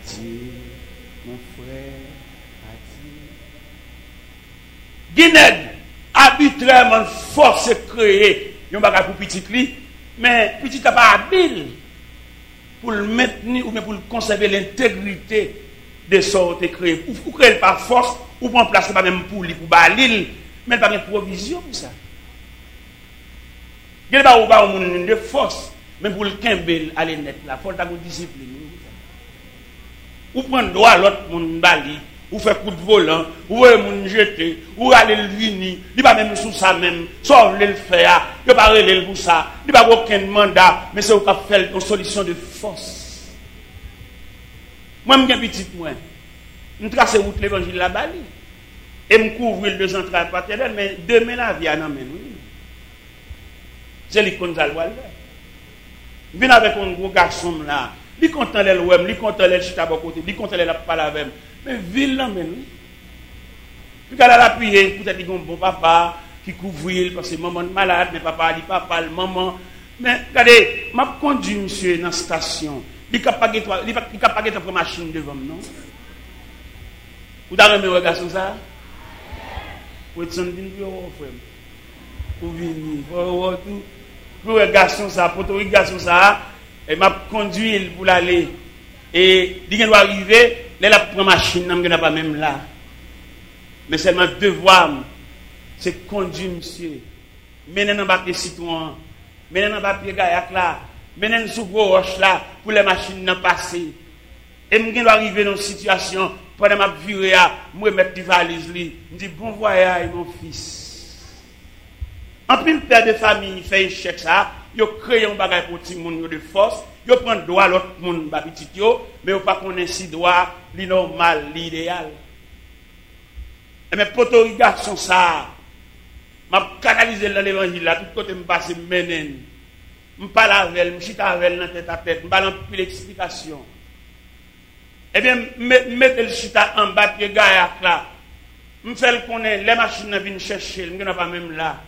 Adieu, mon frère, adieu. Guinée, arbitrairement, force créer, yon bagay pour petit li, mais petit n'a pas habile pour le maintenir ou bien pour conserver l'intégrité de sortes créé. Ou créer par force, ou prendre place pas même pour lui, pour balil, mais pas de provision pour ça. Il n'y a pas de force, mais pour le kembel aller net là, il faut avoir discipline. Ou prendre droit à l'autre monde bali, ou faire coup de volant, ou moun jeter, ou aller le vini, il pas même sous ça même, sauf le faire, il pas relé pour ça, il pas aucun mandat, mais c'est au cap faire une solution de force. Moi m'gen petite moi, me tracer route l'évangile la bali et me couvrir le central paternel, mais demain la vie en amène. C'est l'icône ça le voir. Vient avec un gros garçon là. Li content les wem, li content les chita bon côté, li content les la parler avec. Mais ville là men. Puis qu'elle a appuyé, peut-être qu'il bon papa qui couvrir parce que maman malade, mais papa dit papa, le maman. Mais regardez, m'a conduit monsieur dans la station. Il capable de prendre machine devant non. Vous avez mis garçon ça? Vous êtes en frère. Pour venir, pour tout. Pour le garçon ça, pour le garçon ça, et m'a conduit pour aller. Et il doit arriver, là la prend machine, n'a pas même là. Mais seulement devoir, c'est conduire monsieur. Mener dans papier citron, mener dans papier gaillac là, mener sous gros roche là, pour les machines n'en passer. Et je dois arriver dans une situation, pendant ma virée, je mettre des valises, je dis bon voyage mon fils. En plus, le père de famille fait échec ça, il crée un bagage pour tout le monde de force, il prend droit à l'autre monde, mais il pas connaître si droit, li normal, l'idéal. Mais pour tout garçon ça, m'a canalisé dans l'évangile là, tout côté me passe menen. Me parle avec elle, me chita avec elle dans tête à tête, me parle plus d'explication. Eh bien, mettez le chita en bas pied gaillac là. Me fait le connaître, les machines viennent chercher, me n'a pas même là.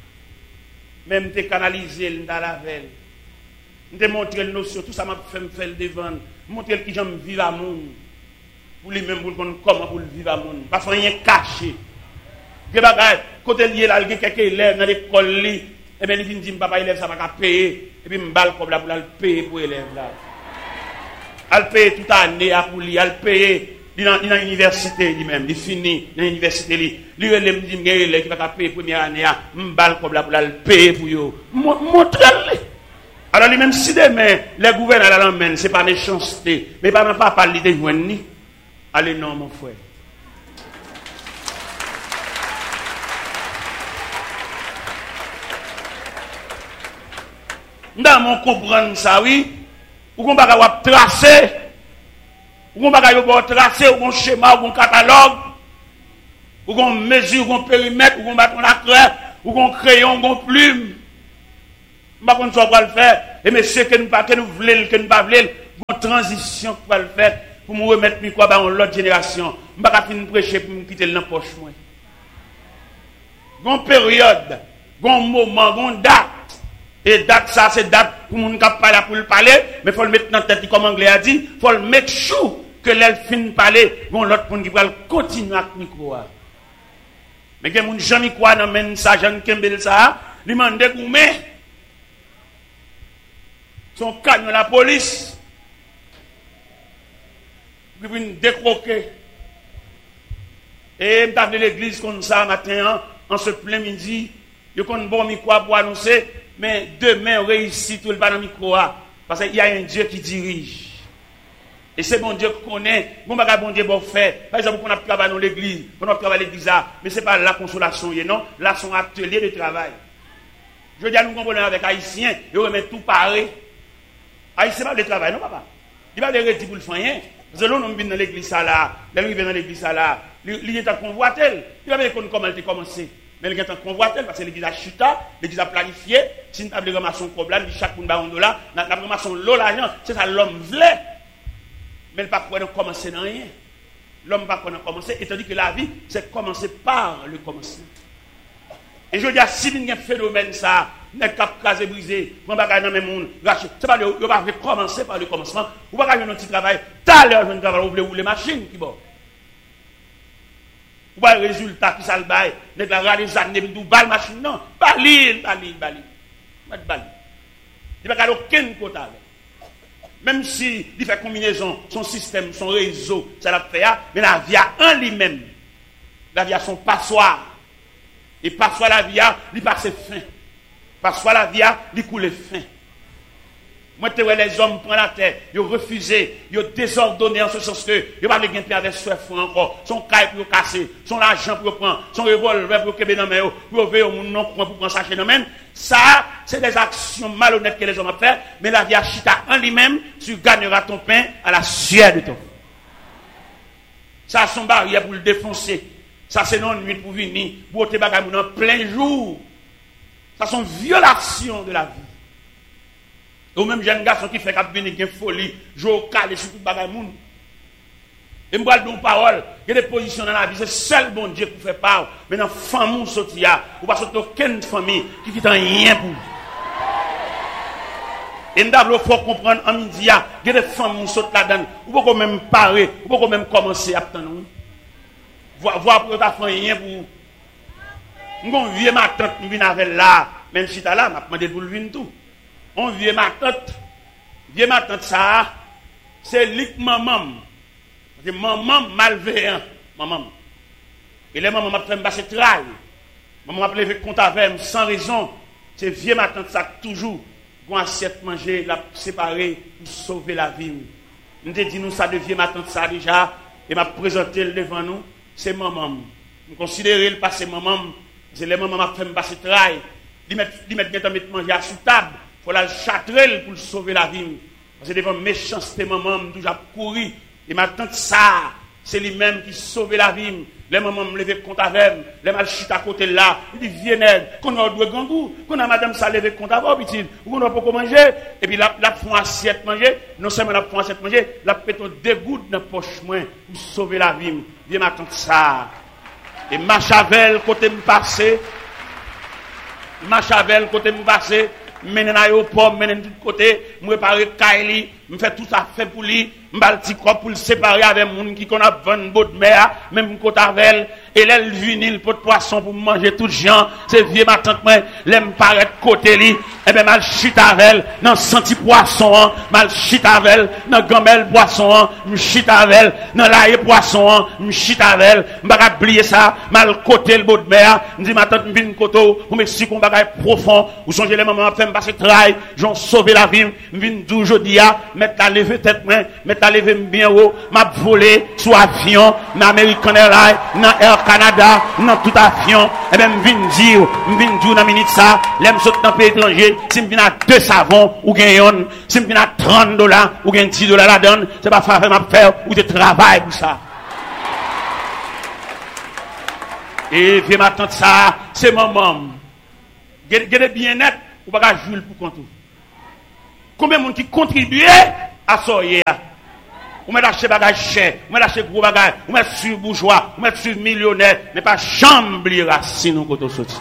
Même te canaliser dans la veille. Me montrer le notion, tout ça m'a fait me faire devant, montrer qui j'aime vivre à monde. Pour lui même pour comment pour vivre à monde. Pas rien caché. Que bagay côté lié là, il y a quelques élèves dans l'école li, et ben il vient dire papa élève ça pas payer et puis me balle comme là pour le payer pour élève là. Elle paye toute année pour lui, elle paye dans l'université lui-même, il finit dans l'université lui. Lui il me dit il qui va payer première année, me balle comme là pour le payer pour yo. Montre-le. Alors lui-même si demain les gouverneurs l'emmènent, c'est pas méchanceté, mais pas papa lui de joindre ni. Allez non mon frère. Dans mon comprendre ça oui, ou qu'on va tracer, ou qu'on va tracer, ou qu'on schéma, ou qu'on catalogue, ou qu'on mesure, ou qu'on périmètre, ou qu'on bat la craie, ou qu'on crayon, ou qu'on plume. Pas qu'on soit le faire, et monsieur que nous pas que nous voulons, que nous pas voulons, une transition pour le faire, pour me remettre micro dans l'autre génération. Je ne vais pas finir prêcher pour me quitter dans la poche. Une période, un moment, une date. Et date ça, c'est date pour moun k'ap parler pour le parler, mais faut le mettre dans tête comme anglais a dit, faut le make sure que l'elle fin parler, bon l'autre moun qui va continuer avec micro. Mais que moun Jean micro nan men ça Jean Kembel ça, li mande goumé. Son camion la police. Qui vient décroquer. Et m'ta vle l'église comme ça matin en ce plein midi, yo kon bon micro pour annoncer. Mais demain, on réussit tout le pas dans le micro. Parce qu'il y a un Dieu qui dirige. Et c'est bon Dieu qu'on connaît. Bon Dieu bon fait. Par exemple, on a travaillé dans l'église. On a travaillé dans l'église. Mais ce n'est pas la consolation. Non. Là, c'est un atelier de travail. Je veux dire, nous comprenons avec Haïtiens. Ils remettent tout pareil. Haïtien, c'est pas le travail. Non, papa. Il va le retirer pour le faire. Parce que là, nous venons dans l'église là. Là, nous venons dans l'église là. Il est en convoitel. Il va dire comment elle a commencé. Mais il y a un convoitel parce que l'église a chuté, l'église a planifié. Si nous avons ramassé un problème, chaque monde a un dollar, nous avons ramassé l'argent, c'est ça l'homme voulait. Mais il ne peut pas commencer dans rien. L'homme ne peut pas commencer, étant dit que la vie, c'est commencer par le commencement. Et je dis, si il y a un phénomène, ça, n'est qu'à casser brisé, prend bagage dans même monde, c'est pas le pas commencer par le commencement, ou pas un petit travail, t'as l'heure je travail ou rouler machine qui bon. Ou pas résultat qui ça le bail, n'est la les années du bal machine non, balil. Pas de balil. Il pas aucun quota. Même si il fait combinaison, son système, son réseau, ça l'a fait, mais la vie en lui-même, la vie a son passoire. Et passoire la vie, il passe fin. Passoire la vie, il coule fin. Moi, tu vois les hommes prennent la terre, ils ont refusé, ils ont désordonné en ce sens que ils n'ont pas de gain avec soif encore, son caille pour casser, son argent pour prendre, son revolver pour kébé dans main, pour ouvrir au monde non pour prendre ça chez nous même. Ça, c'est des actions malhonnêtes que les hommes ont fait, mais la vie a chita en lui-même, tu gagneras ton pain à la sueur de ton. Ça, son barrière pour le défoncer. Ça, c'est non nuit pour venir, pour te bagaille en plein jour. Ça, c'est une violation de la vie. Ou même jeune garçon qui fait qu'à venir une folie, jouer au calé sur tout bagaille moun. Et me parle d'une parole, il y a des positions dans la vie, c'est seul bon Dieu pour faire part. Mais dans la famille sortir, ou pas sortir aucune famille qui quitte rien pour. Et nous devons faut comprendre en midi, il y a des familles qui sortent là-dedans, ou pas même parer, ou pas même commencer à attendre. Voir pour ta famille rien pour. Nous vieux ma tante, nous venons avec là, même si tu es là, m'a demandé pour le venir tout. On vieux ma tante ça, c'est lik maman. C'est maman malveillant, maman. Et les mamans m'a fait me passer travail. Maman m'a levé compte avec sans raison. C'est vieux ma tante ça toujours pour assiette manger, la séparer pour sauver la vie. Nous te dit nous ça de vieux ma tante ça déjà et m'a présenté devant nous, c'est maman. Nous considérer le passé maman, c'est les mamans m'a fait me passer travail. Ils mettent manger à sous table. Il faut la châtrer pour sauver la vie. Parce que devant méchanceté, maman, toujours courir. Et ma tante, ça, c'est lui-même qui sauve la vie. Les mamans me lever compte avec, les mal chute à côté là. Il dit, viens, qu'on a deux gangous, qu'on a madame ça lever compte avec, petit, ou qu'on a pas manger. Et puis la font assiette manger. Non seulement la font assiette manger, la péton deux gouttes dans la poche moins pour sauver la vie. Viens, ma tante, ça. Et ma chavel, côté me passer. Ma chavel, côté me passer. Menen aéroport, menen tout côté, me préparer Kaili, me fait tout ça fait pour lui, m'bal petit corps pour le séparer avec moun qui qu'on a 20 bottes mer, même côté avec et l'elle vinil pot de poisson pour manger tout gens, c'est vieux ma tante moi, l'aime paraître côté li, et ben mal chita avec dans senti poisson, mal chita avec dans gamelle poisson, me chita avec dans l'ail poisson, me chita avec, m'ba oublier ça, mal côté le botte mer, me dit ma tante me vinn koto, pour m'expliquer un bagage profond, ou songer les mamans fait passer travail, j'en sauver la vie, me vinn aujourd'hui à mettre la lever tête main, mettre la lever bien haut, m'a volé sous avion, dans American Airlines, dans Air Canada, dans tout avion, et ben me vinn dire dans minute ça, l'aime saute dans pays étranger, si me vinn à 2 savons ou gagne, si me vinn à $30 ou gagne $10 la donne, c'est pas faire m'a faire ou de travail pour ça. Et viens m'attendre ça, c'est maman. Gardez bien net, ou pas jouer pour compte. Combien de monde qui contribue à ça hier? Ou met acheter bagage cher, ou met acheter gros bagage, ou met sur bourgeois, ou met sur millionnaire, mais pas chambre racine ou côté sorti.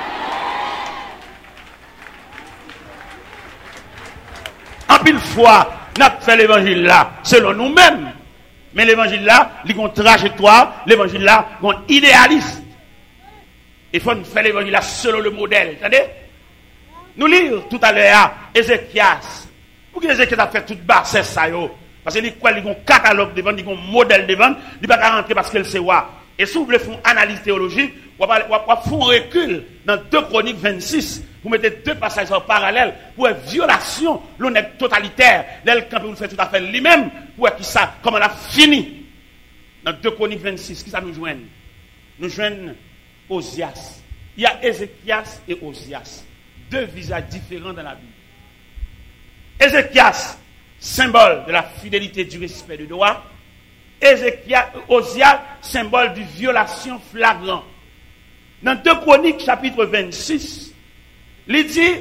En pile fois, n'a fait l'évangile là selon nous-mêmes. Mais l'évangile là, il y a une trajectoire, l'évangile là, il y a un idéalisme. Il faut faire l'évangile là selon le modèle. Attendez? Nous lire tout à l'heure Ézéchias. Pour que Ézéchias a fait toute bassesse ça yo. Parce qu'il y a un catalogue devant, il y a un modèle devant, il ne va pas rentrer parce qu'elle sait quoi. Et si vous voulez faire une analyse théologique, vous allez faire un recul dans 2 Chroniques 26. Vous mettez 2 passages en parallèle pour une violation, l'honnête totalitaire. L'elle, quand vous faites tout à fait lui-même, pour qui ça, comment on a fini. Dans 2 Chroniques 26, qui ça nous joigne? Nous joignons Osias. Il y a Ézéchias et Osias. 2 visages différents dans la Bible. Ézéchias, symbole de la fidélité, du respect du droit. Osias, symbole de violation flagrante. Dans 2 Chroniques, chapitre 26, il dit,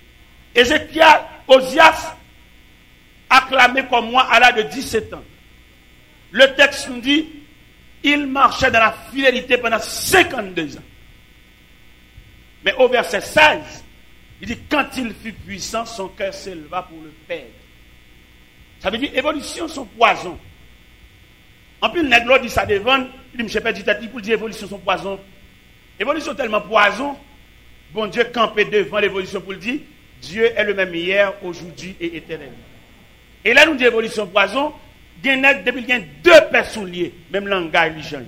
Osias, acclamé comme moi à l'âge de 17 ans. Le texte nous dit, il marchait dans la fidélité pendant 52 ans. Mais au verset 16, Il dit, quand il fut puissant, son cœur s'éleva pour le perdre. Ça veut dire, évolution, son poison. En plus, le nègre dit ça devant, il dit, je ne sais pas, il pour dire, évolution, son poison. Évolution tellement poison, bon Dieu campé devant l'évolution pour le dire, Dieu est le même hier, aujourd'hui et éternellement. Et là, nous disons évolution poison, depuis qu'il y a deux personnes liées, même langage, il change.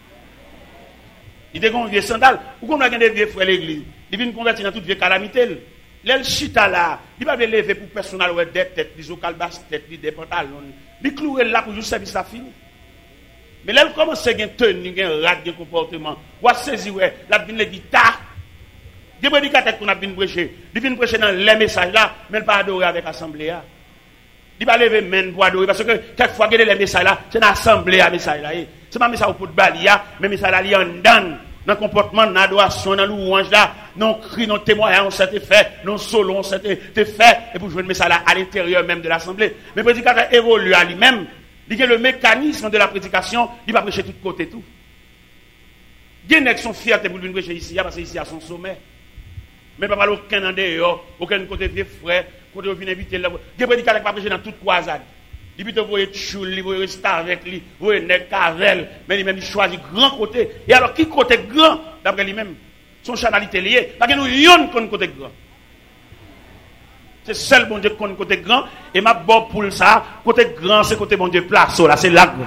Il dit qu'on vieux sandal, ou qu'on a des vieux frères l'église, il vient convertir dans toute vieille calamité. L'el chita là, il va lever pour personnel ou des têtes, des ocalbas têtes, des pantalons, il clouer là pour juste servir ça fini. Mais là, il commence à gagner tenue, un rat de comportement. Ou à saisir, la bine les guitares. Des prédicateurs qu'on a bien prêché. Il vient prêcher dans les messages là, mais il pas adorer avec l'assemblée. Il va lever main pour adorer. Parce que quelquefois, les messages là, c'est dans l'assemblée à message là. C'est pas message pour balia, mais message là, il y a un dan. Dans le comportement, dans l'adoration, dans le louange là, non cri, non témoignage, on s'est fait, non solo, on s'est fait, et pour jouer le message là à l'intérieur même de l'assemblée. Mais le prédicateur évolue à lui-même. Il y a le mécanisme de la prédication, il va prêcher de tous côtés tout. Il y a qui sont fiers pour venir prêcher ici, parce que ici à son sommet. Mais pas aucun en dehors, aucun côté vieux frère, côté vient inviter là. Il y a prédicateur qui va prêcher dans toute croisade. Il peut voyer choule, il voyer rester avec lui, voyer nèg cavel, mais lui-même il choisit grand côté. Et alors qui côté grand d'après lui-même, son chanalité lié, parce que nous yon qu'on côté grand. C'est seul bon Dieu qui connaît côté grand. Et ma bonne pour ça, côté grand, c'est côté bon Dieu place. Là, c'est là.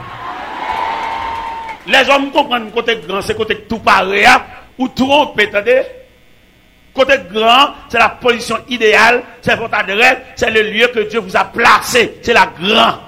Les hommes comprennent côté grand, c'est côté tout pareil, ou trompe, attendez. Côté grand, c'est la position idéale, c'est votre adresse, c'est le lieu que Dieu vous a placé. C'est la grand.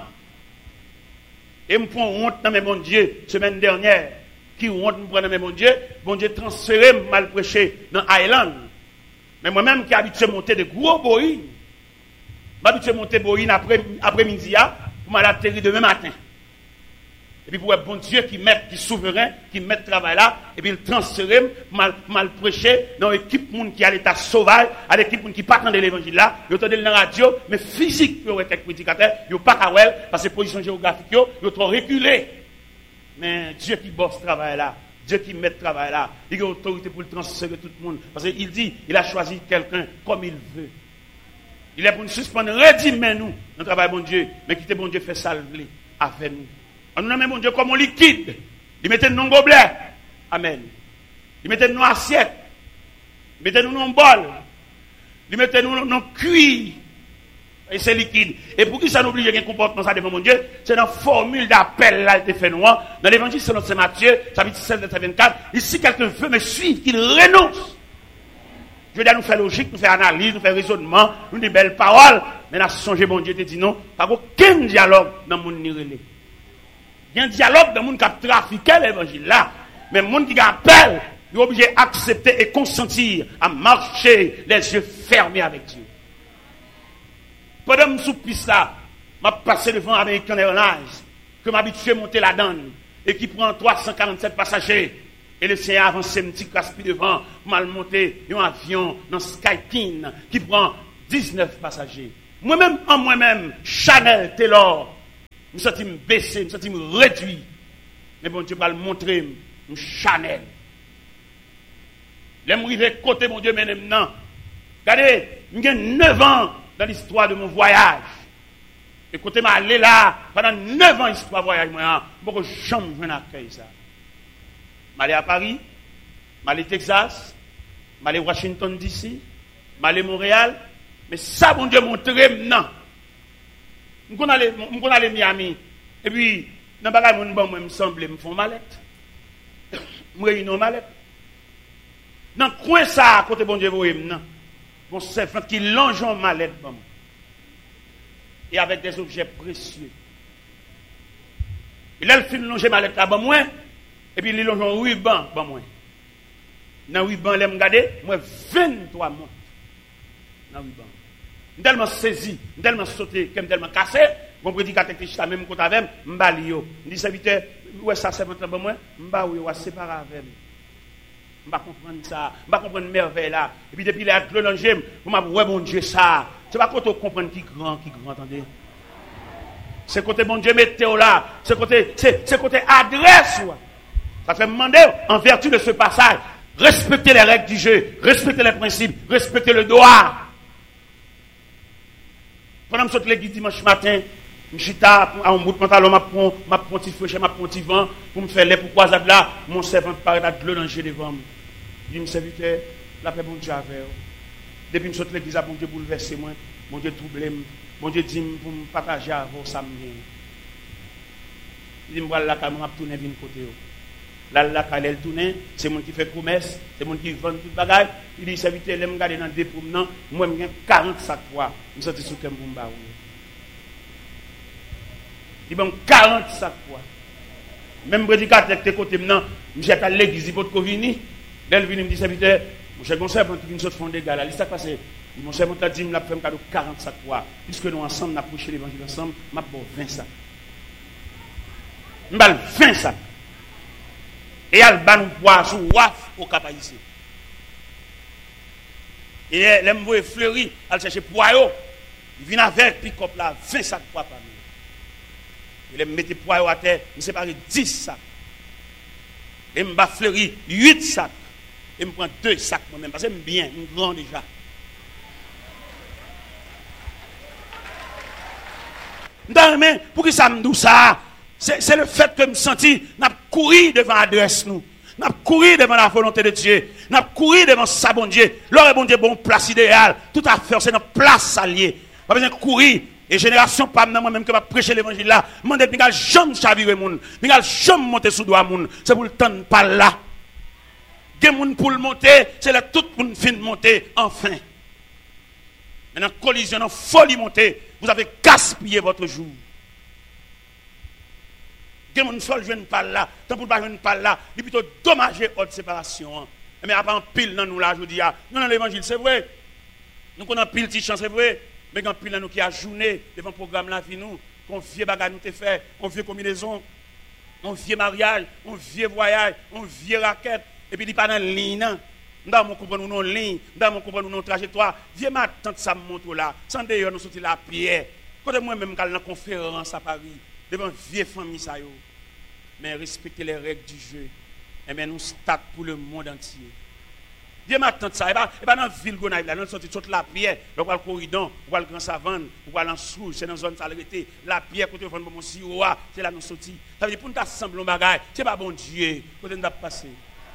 Et me prend honte dans mes bon Dieu, semaine dernière. Qui honte me prend dans mes bon Dieu transféré, mal prêché dans Island. Mais moi-même qui habitué à monter de gros boïs, m'habitué à monter boïs après-midi, pour m'atterrir demain matin. Et puis pour être bon Dieu qui met, qui souverain, qui met le travail là, et puis il transfère, mal prêcher dans l'équipe monde qui a l'état sauvage, à l'équipe monde qui pas de l'évangile là, ils entendent dans la radio, mais physique, il y a quelques prédicateurs, ils n'ont pas qu'à voir, parce que position géographique, ils ont trop reculé. Mais Dieu qui bosse ce travail là, Dieu qui met le travail là, il a autorité pour le transférer tout le monde. Parce qu'il dit, il a choisi quelqu'un comme il veut. Il est pour nous suspendre, redimez nous, notre travail bon Dieu, mais quittez bon Dieu fait salver avec nous. On nous nomme bon Dieu comme un liquide. Il mettait nous dans gobelet. Amen. Il mettait nous dans assiette. Il mettait nous dans bol. Il mettait nous dans cuir. Et c'est liquide. Et pour qui ça n'oublie qu'il y a un comportement ça devant mon Dieu, c'est dans la formule d'appel là, il fait noir. Dans l'évangile selon Saint Matthieu, chapitre 16, verset 24, si quelqu'un veut me suivre, qu'il renonce. Je veux dire, nous faire logique, nous faire analyse, nous faire raisonnement, nous des belles paroles. Mais là, songez, bon Dieu te dit non, pas aucun dialogue dans le monde nirélé. Il y a un dialogue dans le monde qui a trafiqué l'évangile là. Mais le monde qui appelle, il est obligé d'accepter et consentir à marcher les yeux fermés avec Dieu. Pendant que je suis piste là, je suis passé devant American Airlines, que je m'habitue à monter la donne, et qui prend 347 passagers. Et le Seigneur avance un petit caspi devant, mal monté un avion dans Skyteam, qui prend 19 passagers. Moi-même, Chanel, Taylor, je me sens baissé, je me sens réduit. Mais bon Dieu va le montrer, Chanel. J'aimerais côté mon Dieu maintenant. Regardez, j'ai 9 ans dans l'histoire de mon voyage. Et côté m'a allé là, pendant 9 ans histoire voyage, moi, je ne peux jamais accueillir ça. Je suis allé à Paris, je suis allé à Texas, je suis allé à Washington DC, je suis allé à Montréal. Mais ça, bon Dieu, montré maintenant. Je suis allé à Miami. Et puis, dans le bagage, je me semble, me font mallette. Je réunis mallette. Dans le coin, ça, à côté bon Dieu, vous maintenant. Mon servant qui longe en mallette. Et avec des objets précieux. Et là, il fait longer mallette là, moi. Et puis, il longe en ruban, moi. Dans le ruban, il me regarde, moi, 23 mois. Dans le ruban. Je suis tellement saisi, je suis tellement sauté, je suis tellement cassé. Mon prédicateur qui est même côté avec moi, je suis dit, serviteur, ouais, ça, c'est votre moi, je suis séparé avec moi. Je ne comprends pas ça, je ne comprends pas merveille là. Et puis, depuis la clonangé, je me dis, ouais, mon Dieu, ça. C'est pas quand on comprend qui grand, attendez. C'est côté bon Dieu, météo là. C'est côté adresse. Ça fait me demander, en vertu de ce passage, Respectez les règles du jeu, respectez les principes, respectez le droit. Pendant que je saute l'église dimanche matin, je suis à un bout de pantalon, je prends un petit fouché, je prends un petit vent, pour me faire les pourquoi là, mon servant paraît de l'eau dans le jeu devant moi. Je dis, mon serviteur, la paix, bon Dieu, avec vous. Depuis que je saute l'église, bon Dieu bouleversé moi, bon Dieu troublé moi, bon Dieu dit pour me partager avec vous, ça me vient. Il dit, voilà, là, quand je tourne, je côté. Là, quand elle tourne, c'est mon qui fait promesse, c'est mon qui vend tout le bagage. Il dit, serviteur, je me garde dans des promenants, moi, je 40 sacs poids. Je me sens sous le bomba. Il dit, 40 sacs poids. Même prédicateur qui est côté maintenant, je suis à l'église, il faut que vini. Elle vient me dit, serviteur, mon cher conservateur, qui vient de fond des gars là, il s'est passé. Mon cher conservateur dit, il a fait un cadeau 40 sacs poids. Puisque nous ensemble, nous avons prêché l'évangile ensemble, je vais 20 sacs. Je vais 20 sacs. Et elle va nous boire sous waf au cap ici. Et elle me voit fleuri, elle cherche poireau. Il vient avec pick-up là, 20 sacs poids par nous. Il me met poireau à terre, il me sépare 10 sacs. Et me bat fleuri 8 sacs. Et me prend 2 sacs moi-même, parce que je bien, je suis grand déjà. Dans mais pour que ça me dise ça? C'est le fait que je me senti, n'a couru devant l'adresse nous. N'a couru devant la volonté de Dieu. N'a couru devant sa bon Dieu. L'heure bon Dieu, bon place idéale. Tout à fait, c'est notre place alliée. Pas besoin de courir. Et génération, pas moi-même que va prêcher l'évangile là. Je ne vais jamais chavirer moun. Je ne vais jamais monter sous doigt moun. C'est pour le temps pas là. Des moun pour le monter, c'est là tout le monde fin de monter, enfin. Maintenant, collision, dans folie monter, vous avez gaspillé votre jour. Des gens ne viennent pas là, tant pour ne pas venir pas là, il est plutôt dommagé votre séparation. Mais après, en pile dans nous là, je dis, non, l'évangile, c'est vrai. Nous connaissons pile de chance, c'est vrai. Mais quand pile dans nous qui a journé devant le programme la vie, nous, qu'on vieux bagarre nous te fait, on vieux combinaison, on vieux mariage, on vieux voyage, on vieux raquette, et puis il n'est pas dans la ligne. Dans mon comprendre nos lignes, dans mon comprendre nos trajectoires. Viens ma tante ça me montre là. Sans d'ailleurs nous sortir la pierre. Quand moi-même quand dans conférence à Paris, devant vieille famille ça yo. Mais respecter les règles du jeu. Et bien nous stade pour le monde entier. Viens ma tante ça. Et pas dans la ville Gonaïve là, nous sortir toute la pierre. Donc le corridor, ou le grand savane, ou en sous, c'est dans zone salubrité. La pierre côté vendre mon siroa, c'est là nous sortir. Ça veut dire pour nous assembler bagaille, c'est pas bon Dieu. Côté nous passer.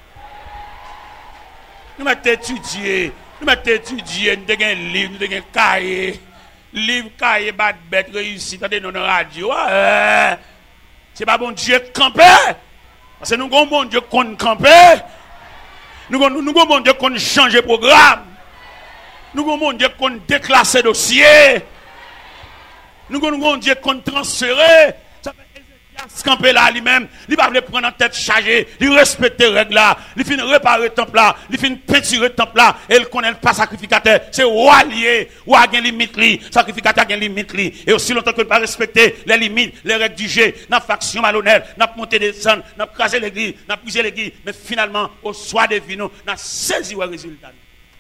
Nous mettons étudier, nous avons un livre, nous avons un cahier. Livre, cahier, bête, réussite, dans la radio. C'est pas bon Dieu camper. Parce que nous avons bon Dieu qu'on camper. Nous avons bon Dieu qu'on change programme. Nous avons bon Dieu qu'on déclasse dossier. Nous avons bon Dieu qu'on transfère. Ça fait camper là lui-même, il va le prendre en tête chargée, il respecte les règles là, il finit réparer le temple là, il finit peinturer le temple là, et il connaît pas sacrificateur, c'est roi lié, ou a une limite li, sacrificateur a une limite li, et aussi longtemps que ne pas respecter les limites, les règles du jeu, n'a faction malhonnête, n'a monté des sangs, n'a crasé l'église, n'a brisé l'église, mais finalement, au soir des vinos, n'a saisi le résultat.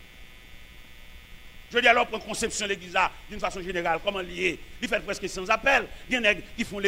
Je dis alors, pour conception de l'église d'une façon générale, comment lier, il fait presque sans appel, il y en a qui font